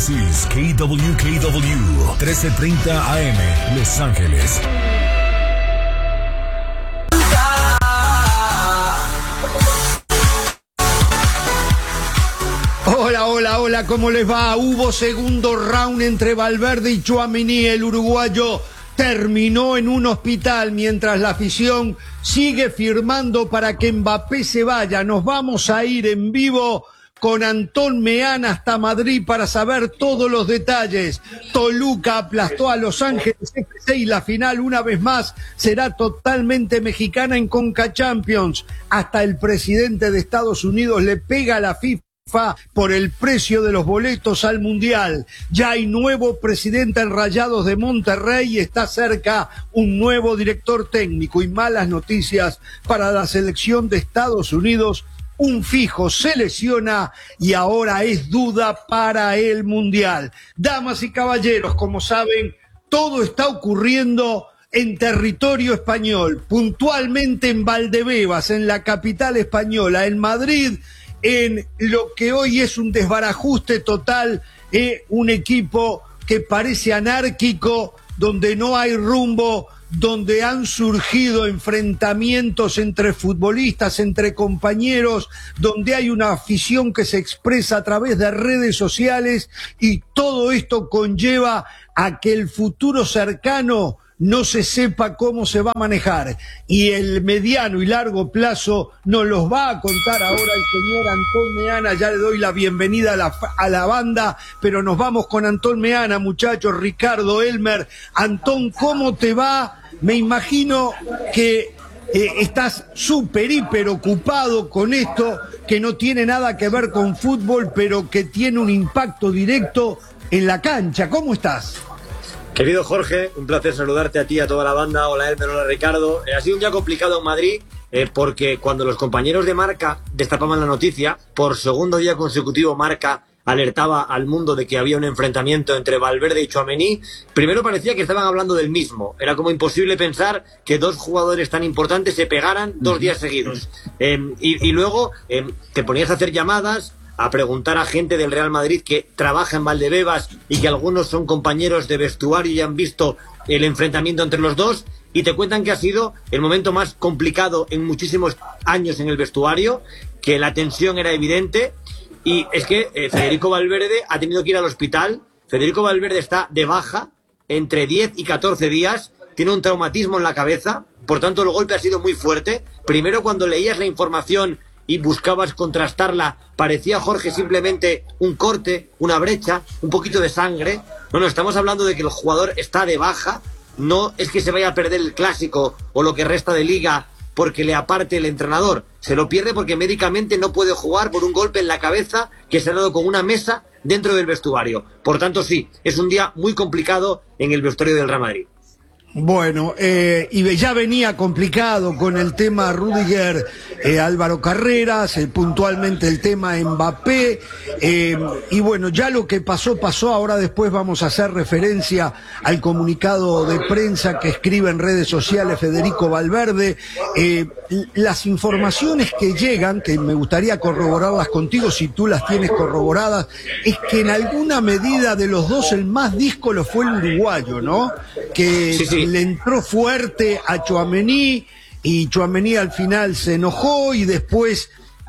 This is KWKW 1330 AM, Los Ángeles. Hola, ¿cómo les va? Hubo segundo round entre Valverde y Tchouaméni. El uruguayo terminó en un hospital mientras la afición sigue firmando para que Mbappé se vaya. Nos vamos a ir en vivo con Antón Meana hasta Madrid para saber todos los detalles. Toluca aplastó a Los Ángeles FC y la final una vez más será totalmente mexicana en Conca Champions. Hasta el presidente de Estados Unidos le pega a la FIFA por el precio de los boletos al Mundial. Ya hay nuevo presidente en Rayados de Monterrey y está cerca un nuevo director técnico. Y malas noticias para la selección de Estados Unidos. Un fijo se lesiona y ahora es duda para el Mundial. Damas y caballeros, como saben, todo está ocurriendo en territorio español, puntualmente en Valdebebas, en la capital española, en Madrid, en lo que hoy es un desbarajuste total, un equipo que parece anárquico, donde no hay rumbo, donde han surgido enfrentamientos entre futbolistas, entre compañeros, donde hay una afición que se expresa a través de redes sociales, y todo esto conlleva a que el futuro cercano no se sepa cómo se va a manejar, y el mediano y largo plazo nos los va a contar ahora el señor Antón Meana. Ya le doy la bienvenida a la banda, pero nos vamos con Antón Meana, muchachos. Ricardo, Elmer, Antón, ¿cómo te va? Me imagino que estás súper, hiper ocupado con esto, que no tiene nada que ver con fútbol, pero que tiene un impacto directo en la cancha. ¿Cómo estás? Querido Jorge, un placer saludarte a ti y a toda la banda. Hola Elmer, hola Ricardo. Ha sido un día complicado en Madrid porque cuando los compañeros de Marca destapaban la noticia, por segundo día consecutivo Marca alertaba al mundo de que había un enfrentamiento entre Valverde y Tchouaméni. Primero parecía que estaban hablando del mismo. Era como imposible pensar que dos jugadores tan importantes se pegaran 2 días seguidos. Y luego te ponías a hacer llamadas, a preguntar a gente del Real Madrid que trabaja en Valdebebas y que algunos son compañeros de vestuario y han visto el enfrentamiento entre los dos, y te cuentan que ha sido el momento más complicado en muchísimos años en el vestuario, que la tensión era evidente. Y es que Federico Valverde ha tenido que ir al hospital. Federico Valverde está de baja entre 10 y 14 días, tiene un traumatismo en la cabeza, por tanto el golpe ha sido muy fuerte. Primero, cuando leías la información y buscabas contrastarla, parecía, Jorge, simplemente un corte, una brecha, un poquito de sangre. No, estamos hablando de que el jugador está de baja. No es que se vaya a perder el clásico o lo que resta de liga porque le aparte el entrenador. Se lo pierde porque médicamente no puede jugar por un golpe en la cabeza que se ha dado con una mesa dentro del vestuario. Por tanto, sí, es un día muy complicado en el vestuario del Real Madrid. Bueno, y ya venía complicado con el tema Rüdiger, Álvaro Carreras, puntualmente el tema Mbappé, y bueno, ya lo que pasó, ahora después vamos a hacer referencia al comunicado de prensa que escribe en redes sociales Federico Valverde. Las informaciones que llegan, que me gustaría corroborarlas contigo si tú las tienes corroboradas, es que en alguna medida de los dos el más díscolo fue el uruguayo, ¿no? Que sí. Le entró fuerte a Tchouaméni y Tchouaméni al final se enojó y después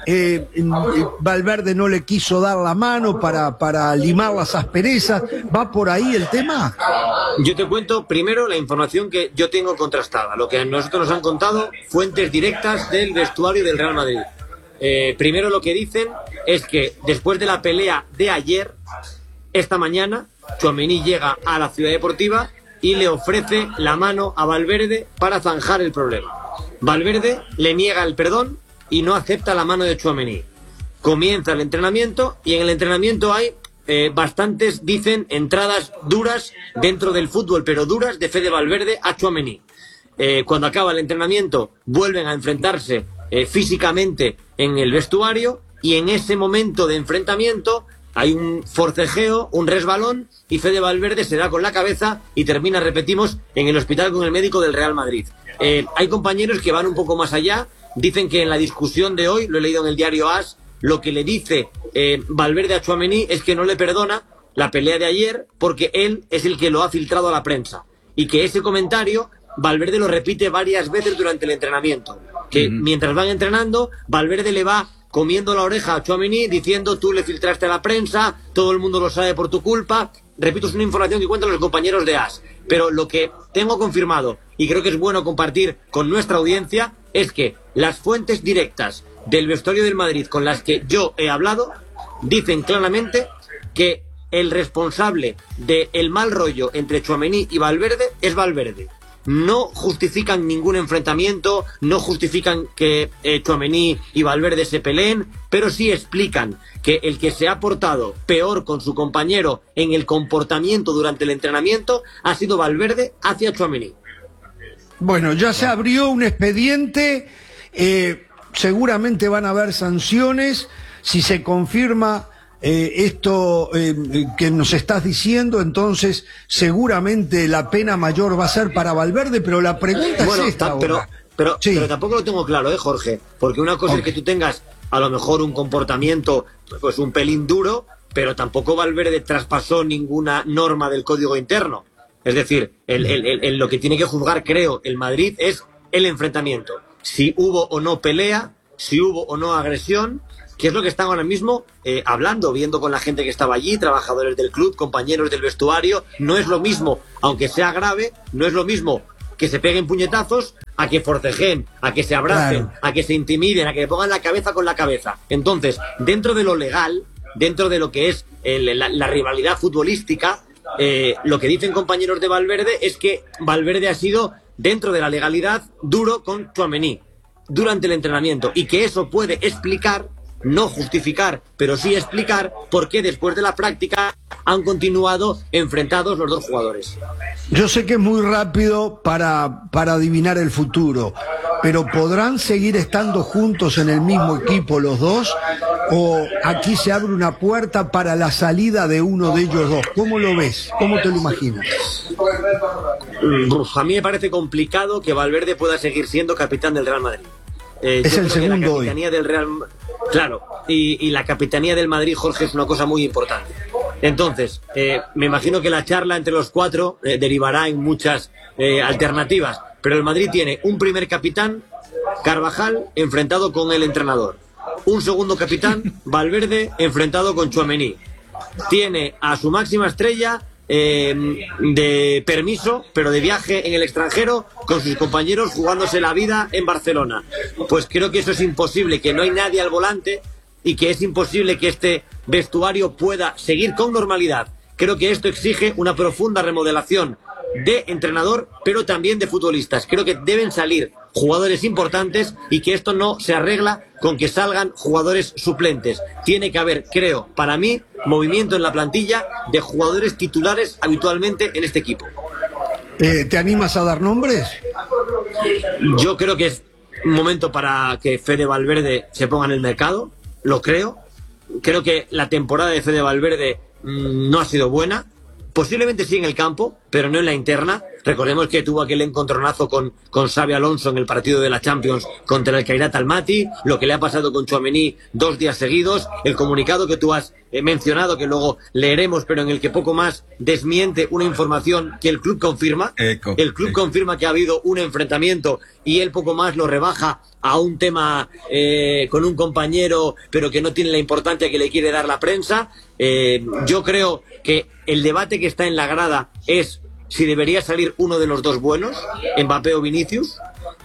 Valverde no le quiso dar la mano para limar las asperezas. ¿Va por ahí el tema? Yo te cuento primero la información que yo tengo contrastada, lo que a nosotros nos han contado fuentes directas del vestuario del Real Madrid. Primero, lo que dicen es que después de la pelea de ayer, esta mañana Tchouaméni llega a la Ciudad Deportiva y le ofrece la mano a Valverde para zanjar el problema. Valverde le niega el perdón y no acepta la mano de Tchouaméni. Comienza el entrenamiento y en el entrenamiento hay bastantes, dicen, entradas duras dentro del fútbol, pero duras de Fede Valverde a Tchouaméni. Cuando acaba el entrenamiento vuelven a enfrentarse físicamente en el vestuario y en ese momento de enfrentamiento hay un forcejeo, un resbalón y Fede Valverde se da con la cabeza y termina, repetimos, en el hospital con el médico del Real Madrid. Hay compañeros que van un poco más allá, dicen que en la discusión de hoy, lo he leído en el diario AS, lo que le dice Valverde a Tchouaméni es que no le perdona la pelea de ayer porque él es el que lo ha filtrado a la prensa. Y que ese comentario Valverde lo repite varias veces durante el entrenamiento. Que mientras van entrenando, Valverde le va comiendo la oreja a Tchouaméni diciendo: tú le filtraste a la prensa, todo el mundo lo sabe por tu culpa. Repito, es una información que cuentan los compañeros de AS. Pero lo que tengo confirmado, y creo que es bueno compartir con nuestra audiencia, es que las fuentes directas del vestuario del Madrid con las que yo he hablado dicen claramente que el responsable del mal rollo entre Tchouaméni y Valverde es Valverde. No justifican ningún enfrentamiento, no justifican que Tchouaméni y Valverde se peleen, pero sí explican que el que se ha portado peor con su compañero en el comportamiento durante el entrenamiento ha sido Valverde hacia Tchouaméni. Bueno, ya se abrió un expediente, seguramente van a haber sanciones si se confirma esto que nos estás diciendo. Entonces seguramente la pena mayor va a ser para Valverde, pero la pregunta es esta pero tampoco lo tengo claro, Jorge, porque una cosa es que tú tengas a lo mejor un comportamiento pues un pelín duro, pero tampoco Valverde traspasó ninguna norma del código interno. Es decir, lo que tiene que juzgar, creo, el Madrid es el enfrentamiento. Si hubo o no pelea, si hubo o no agresión, que es lo que están ahora mismo hablando, viendo con la gente que estaba allí, trabajadores del club, compañeros del vestuario. No es lo mismo, aunque sea grave, no es lo mismo que se peguen puñetazos a que forcejeen, a que se abracen, a que se intimiden, a que le pongan la cabeza con la cabeza. Entonces, dentro de lo legal, dentro de lo que es la rivalidad futbolística, lo que dicen compañeros de Valverde es que Valverde ha sido, dentro de la legalidad, duro con Tchouaméni durante el entrenamiento, y que eso puede explicar, no justificar, pero sí explicar por qué después de la práctica han continuado enfrentados los dos jugadores. Yo sé que es muy rápido para adivinar el futuro, pero ¿podrán seguir estando juntos en el mismo equipo los dos? ¿O aquí se abre una puerta para la salida de uno de ellos dos? ¿Cómo lo ves? ¿Cómo te lo imaginas? A mí me parece complicado que Valverde pueda seguir siendo capitán del Real Madrid. Es el segundo hoy. Del Real... Claro, y la capitanía del Madrid, Jorge, es una cosa muy importante. Entonces, me imagino que la charla entre los cuatro derivará en muchas alternativas, pero el Madrid tiene un primer capitán, Carvajal, enfrentado con el entrenador. Un segundo capitán, Valverde, enfrentado con Tchouaméni. Tiene a su máxima estrella de permiso, pero de viaje en el extranjero, con sus compañeros jugándose la vida en Barcelona. Pues creo que eso es imposible, que no hay nadie al volante y que es imposible que este vestuario pueda seguir con normalidad. Creo que esto exige una profunda remodelación de entrenador, pero también de futbolistas. Creo que deben salir jugadores importantes y que esto no se arregla con que salgan jugadores suplentes. Tiene que haber, creo, para mí, movimiento en la plantilla de jugadores titulares habitualmente en este equipo. ¿Te animas a dar nombres? Yo creo que es un momento para que Fede Valverde se ponga en el mercado, lo creo. Creo que la temporada de Fede Valverde no ha sido buena. Posiblemente sí en el campo, pero no en la interna. Recordemos que tuvo aquel encontronazo con Xabi Alonso en el partido de la Champions contra el Khairat Almaty, lo que le ha pasado con Tchouaméni 2 días seguidos, el comunicado que tú has mencionado, que luego leeremos, pero en el que poco más desmiente una información que el club confirma. El club confirma que ha habido un enfrentamiento y él poco más lo rebaja a un tema con un compañero, pero que no tiene la importancia que le quiere dar la prensa. Yo creo que el debate que está en la grada es si debería salir uno de los dos buenos, Mbappé o Vinicius,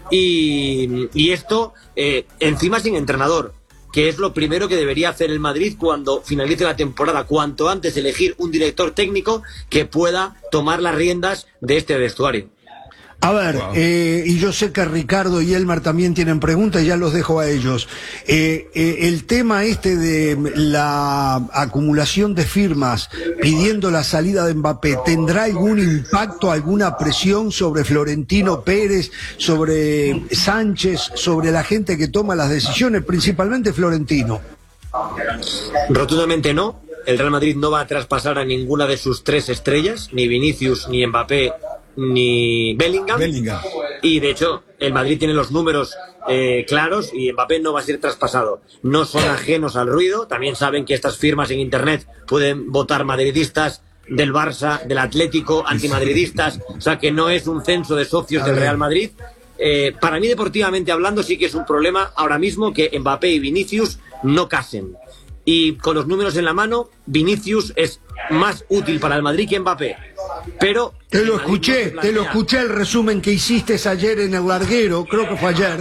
y esto encima sin entrenador, que es lo primero que debería hacer el Madrid cuando finalice la temporada, cuanto antes elegir un director técnico que pueda tomar las riendas de este vestuario. A ver, y yo sé que Ricardo y Elmar también tienen preguntas, ya los dejo a ellos. El tema de la acumulación de firmas pidiendo la salida de Mbappé, ¿tendrá algún impacto, alguna presión sobre Florentino Pérez, sobre Sánchez, sobre la gente que toma las decisiones, principalmente Florentino? Rotundamente no. El Real Madrid no va a traspasar a ninguna de sus 3 estrellas, ni Vinicius, ni Mbappé, ni Bellingham. Y de hecho el Madrid tiene los números claros y Mbappé no va a ser traspasado. No son ajenos al ruido, también saben que estas firmas en internet pueden votar madridistas del Barça, del Atlético, antimadridistas, o sea que no es un censo de socios del Real Madrid. Para mí, deportivamente hablando, sí que es un problema ahora mismo que Mbappé y Vinicius no casen. Y con los números en la mano, Vinicius es más útil para el Madrid que Mbappé. Pero te lo escuché el resumen que hiciste ayer en el larguero, creo que fue ayer.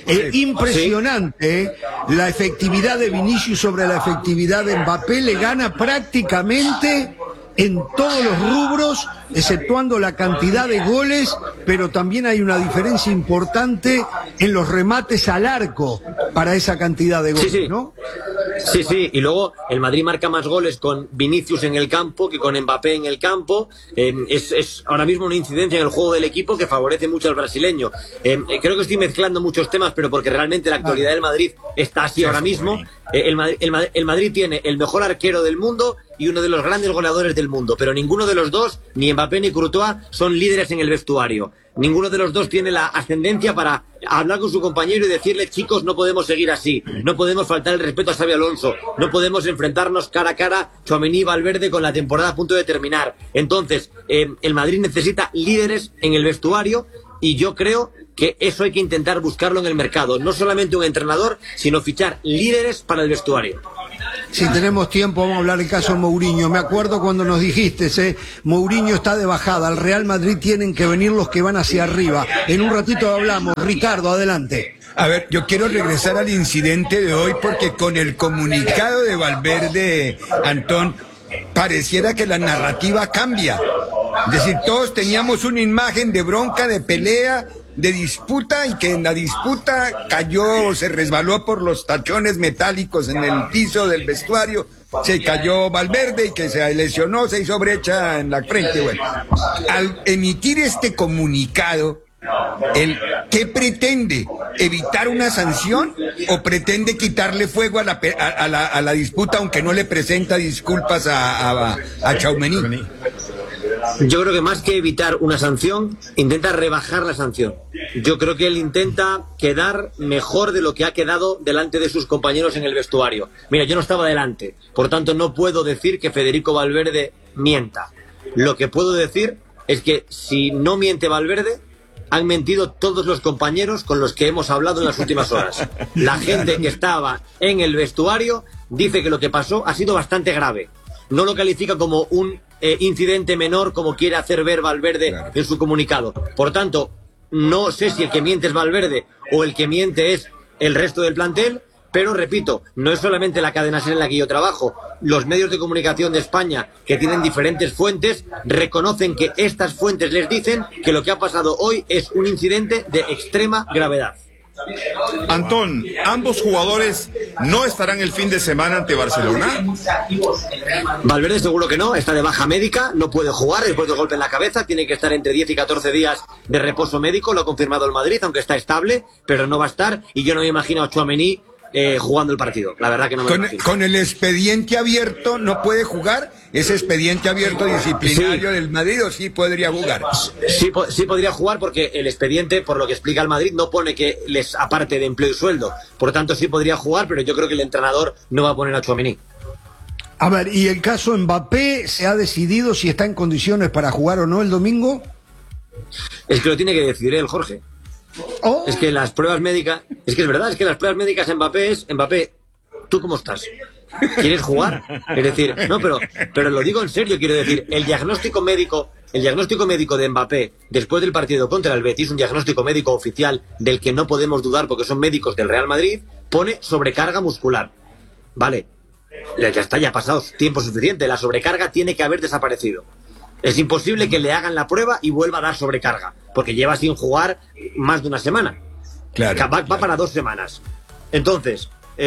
Impresionante, la efectividad de Vinicius sobre la efectividad de Mbappé, le gana prácticamente en todos los rubros, exceptuando la cantidad de goles, pero también hay una diferencia importante en los remates al arco para esa cantidad de goles, ¿no? Sí, y luego el Madrid marca más goles con Vinicius en el campo que con Mbappé en el campo. Es ahora mismo una incidencia en el juego del equipo que favorece mucho al brasileño. Creo que estoy mezclando muchos temas, pero porque realmente la actualidad del Madrid está así ahora mismo. El Madrid tiene el mejor arquero del mundo y uno de los grandes goleadores del mundo, pero ninguno de los dos, ni Mbappé ni Courtois, son líderes en el vestuario. Ninguno de los dos tiene la ascendencia para hablar con su compañero y decirle: chicos, no podemos seguir así, no podemos faltar el respeto a Xabi Alonso, no podemos enfrentarnos cara a cara Tchouaméni y Valverde con la temporada a punto de terminar. Entonces, el Madrid necesita líderes en el vestuario y yo creo que eso hay que intentar buscarlo en el mercado. No solamente un entrenador, sino fichar líderes para el vestuario. Si tenemos tiempo vamos a hablar del caso Mourinho. Me acuerdo cuando nos dijiste, Mourinho está de bajada, al Real Madrid tienen que venir los que van hacia arriba. En un ratito hablamos. Ricardo, adelante. A ver, yo quiero regresar al incidente de hoy porque con el comunicado de Valverde, Antón, pareciera que la narrativa cambia. Es decir, todos teníamos una imagen de bronca, de pelea, de disputa, y que en la disputa cayó, se resbaló por los tachones metálicos en el piso del vestuario, se cayó Valverde y que se lesionó, se hizo brecha en la frente. Bueno, al emitir este comunicado, ¿qué pretende? ¿Evitar una sanción o pretende quitarle fuego a la disputa, aunque no le presenta disculpas a Tchouaméni? Yo creo que más que evitar una sanción, intenta rebajar la sanción. Yo creo que él intenta quedar mejor de lo que ha quedado delante de sus compañeros en el vestuario. Mira, yo no estaba delante, por tanto no puedo decir que Federico Valverde mienta. Lo que puedo decir es que si no miente Valverde, han mentido todos los compañeros con los que hemos hablado en las últimas horas. La gente que estaba en el vestuario dice que lo que pasó ha sido bastante grave. No lo califica como un incidente menor como quiere hacer ver Valverde en su comunicado. Por tanto, no sé si el que miente es Valverde o el que miente es el resto del plantel, pero repito, no es solamente la cadena SER en la que yo trabajo. Los medios de comunicación de España, que tienen diferentes fuentes, reconocen que estas fuentes les dicen que lo que ha pasado hoy es un incidente de extrema gravedad. Antón, ¿ambos jugadores no estarán el fin de semana ante Barcelona? Valverde seguro que no, está de baja médica, no puede jugar después del golpe en la cabeza, tiene que estar entre 10 y 14 días de reposo médico, lo ha confirmado el Madrid, aunque está estable, pero no va a estar, y yo no me imagino a Tchouaméni jugando el partido, la verdad que no me imagino. Con el expediente abierto no puede jugar, ese expediente abierto disciplinario del Madrid, ¿o sí podría jugar? Sí podría jugar porque el expediente, por lo que explica el Madrid, no pone que les aparte de empleo y sueldo, por tanto sí podría jugar, pero yo creo que el entrenador no va a poner a Tchouaméni. A ver, ¿y el caso Mbappé se ha decidido si está en condiciones para jugar o no el domingo? Es que lo tiene que decidir él, Jorge. ¿Oh? Es que las pruebas médicas, es que es verdad, es que las pruebas médicas Mbappé, ¿tú cómo estás? ¿Quieres jugar? Es decir, no, pero lo digo en serio, quiero decir, el diagnóstico médico de Mbappé después del partido contra el Betis, un diagnóstico médico oficial del que no podemos dudar porque son médicos del Real Madrid, pone sobrecarga muscular. Vale, ya está, ya ha pasado tiempo suficiente, la sobrecarga tiene que haber desaparecido. Es imposible que le hagan la prueba y vuelva a dar sobrecarga, porque lleva sin jugar más de una semana. Claro, va para 2 semanas. Entonces,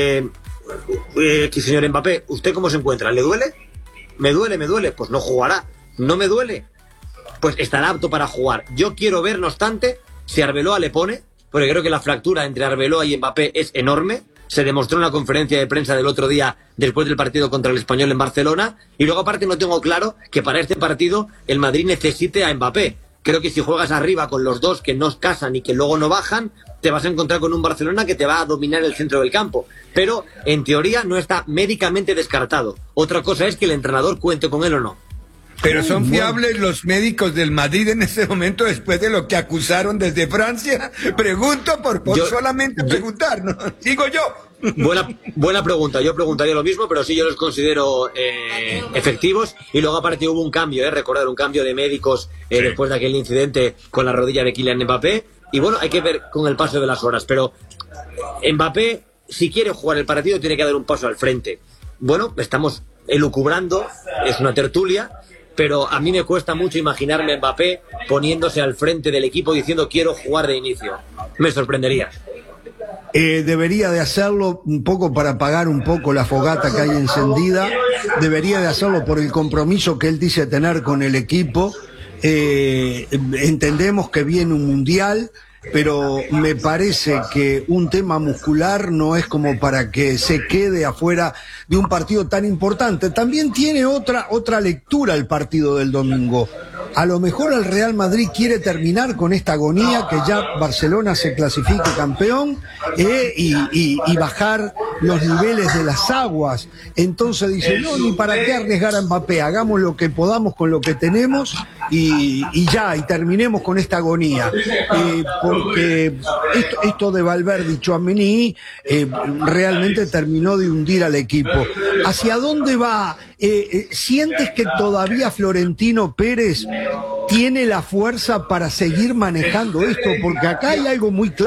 señor Mbappé, ¿usted cómo se encuentra? ¿Le duele? Me duele, pues no jugará. ¿No me duele? Pues estará apto para jugar. Yo quiero ver, no obstante, si Arbeloa le pone, porque creo que la fractura entre Arbeloa y Mbappé es enorme. Se demostró en la conferencia de prensa del otro día después del partido contra el Español en Barcelona, y luego aparte no tengo claro que para este partido el Madrid necesite a Mbappé, Creo que si juegas arriba con los dos que no casan y que luego no bajan, te vas a encontrar con un Barcelona que te va a dominar el centro del campo. Pero, en teoría, no está médicamente descartado. Otra cosa es que el entrenador cuente con él o no. Pero son fiables los médicos del Madrid en este momento después de lo que acusaron desde Francia. Pregunto por solamente preguntar, ¿no? Digo yo. Buena pregunta. Yo preguntaría lo mismo, pero sí, yo los considero efectivos. Y luego aparte hubo un cambio, recordar un cambio de médicos después de aquel incidente con la rodilla de Kylian Mbappé. Y bueno, hay que ver con el paso de las horas. Pero Mbappé, si quiere jugar el partido, tiene que dar un paso al frente. Bueno, estamos elucubrando, es una tertulia, pero a mí me cuesta mucho imaginarme a Mbappé poniéndose al frente del equipo diciendo quiero jugar de inicio. Me sorprendería. Debería de hacerlo un poco para apagar un poco la fogata que hay encendida. Debería de hacerlo por el compromiso que él dice tener con el equipo. Entendemos que viene un mundial, pero me parece que un tema muscular no es como para que se quede afuera de un partido tan importante. También tiene otra lectura el partido del domingo. A lo mejor el Real Madrid quiere terminar con esta agonía, que ya Barcelona se clasifique campeón, y bajar los niveles de las aguas. Entonces dice, no, ni para qué arriesgar a Mbappé, hagamos lo que podamos con lo que tenemos y terminemos con esta agonía. Porque esto de Valverde y Tchouaméni realmente terminó de hundir al equipo. ¿Hacia dónde va? ¿Sientes que todavía Florentino Pérez tiene la fuerza para seguir manejando esto? Porque acá hay algo muy claro.